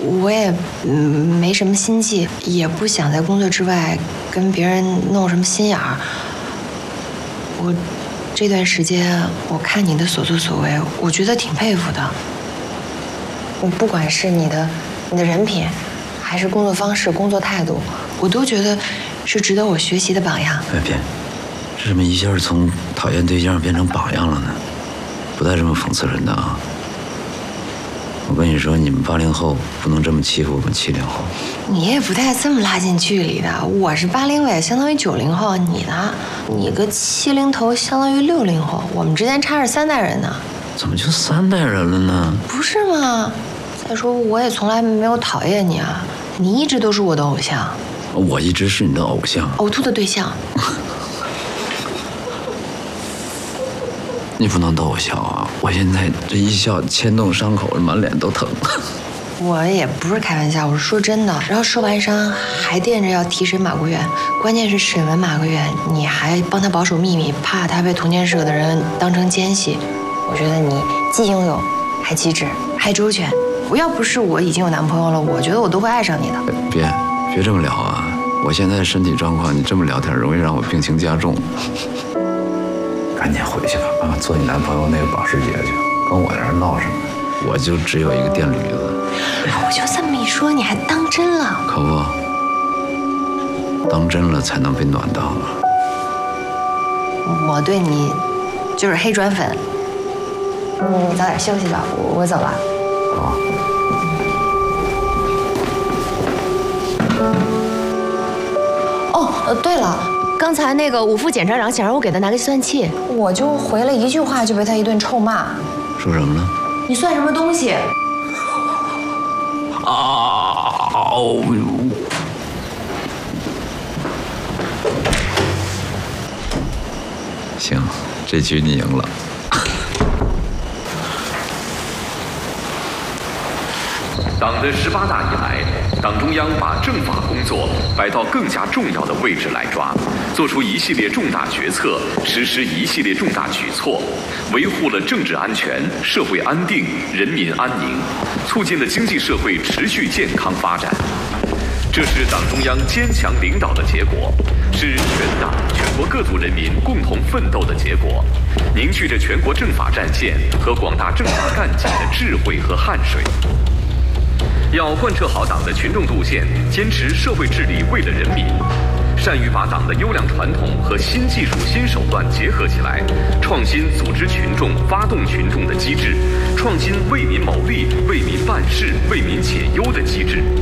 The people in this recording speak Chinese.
我也没什么心计，也不想在工作之外跟别人弄什么心眼儿。我这段时间我看你的所作所为，我觉得挺佩服的。不管是你的人品，还是工作方式、工作态度，我都觉得是值得我学习的榜样。 哎，别，这怎么一下从讨厌对象变成榜样了呢？不带这么讽刺人的啊！我跟你说，你们80后不能这么欺负我们70后。 你也不带这么拉近距离的。我是80尾，相当于90后，你个70头，相当于60后，我们之间差着3代人呢。 怎么就3代人了呢？ 不是吗？再说我也从来没有讨厌你啊，你一直都是我的偶像。 我一直是你的偶像， 呕吐的对象。 你不能逗我笑啊！我现在这一笑牵动伤口，满脸都疼。 我也不是开玩笑，我是说真的。然后受完伤还惦着要提审马国远，关键是审问马国远，你还帮他保守秘密，怕他被同监社的人当成奸细。我觉得你既英勇，还机智，还周全。我要不是我已经有男朋友了，我觉得我都会爱上你的。 别这么聊啊！我现在身体状况，你这么聊天容易让我病情加重。赶紧回去吧啊！做你男朋友那个保时捷去，跟我这儿闹什么？我就只有一个电驴子。 我就这么一说，你还当真了？ 可不，当真了才能被暖到啊！ 我对你就是黑转粉。你早点休息吧，我走了。 好。 哦，对了，刚才那个5副检察长想让我给他拿个计算器，我就回了一句话，就被他一顿臭骂。 说什么了？ 你算什么东西？ 行，这局你赢了。 党的18大以来，党中央把政法工作摆到更加重要的位置来抓，做出一系列重大决策，实施一系列重大举措，维护了政治安全、社会安定、人民安宁，促进了经济社会持续健康发展。这是党中央坚强领导的结果，是全党全国各族人民共同奋斗的结果，凝聚着全国政法战线和广大政法干警的智慧和汗水。要贯彻好党的群众路线，坚持社会治理为了人民，善于把党的优良传统和新技术新手段结合起来，创新组织群众、发动群众的机制，创新为民谋利、为民办事、为民解忧的机制。